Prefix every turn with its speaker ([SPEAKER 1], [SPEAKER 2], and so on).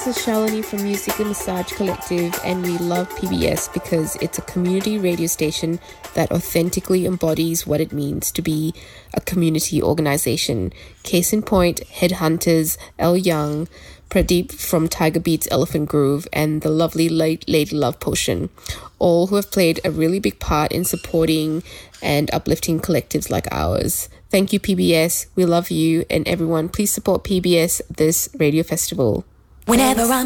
[SPEAKER 1] This is Shalini from Music and Massage Collective, and we love PBS because it's a community radio station that authentically embodies what it means to be a community organization. Case in point, Headhunters, Elle Young, Pradeep from Tiger Beats Elephant Groove, and the lovely Lady Love Potion, all who have played a really big part in supporting and uplifting collectives like ours. Thank you, PBS. We love you, and everyone, please support PBS this radio festival.
[SPEAKER 2] Whenever I'm